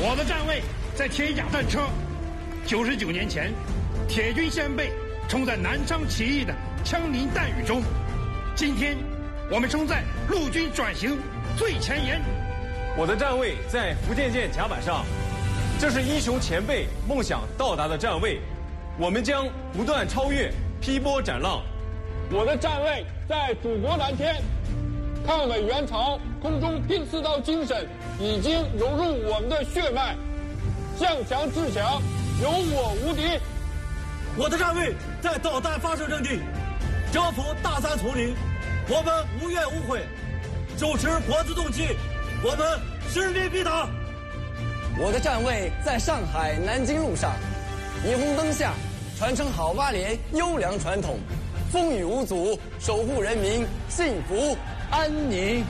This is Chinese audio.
我的站位在铁甲战车。99年前，铁军先辈冲在南昌起义的枪林弹雨中，今天我们冲在陆军转型最前沿。 我的站位在福建舰甲板上，这是英雄前辈梦想到达的站位，我们将不断超越，劈波斩浪。 我的站位在祖国蓝天，抗美援朝空中拼刺刀精神已经融入我们的血脉，向强制强，有我无敌。 我的站位在导弹发射阵地，征服大山丛林，我们无怨无悔，手持国之重器，我们势力必达。 我的站位在上海南京路上，霓虹灯下传承好八连优良传统，风雨无阻，守护人民幸福安宁。